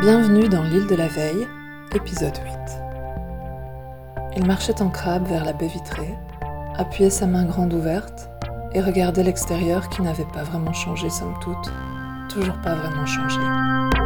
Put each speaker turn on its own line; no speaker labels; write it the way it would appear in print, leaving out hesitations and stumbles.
Bienvenue dans l'île de la veille, épisode 8. Il marchait en crabe vers la baie vitrée, appuyait sa main grande ouverte et regardait l'extérieur qui n'avait pas vraiment changé somme toute, toujours pas vraiment changé.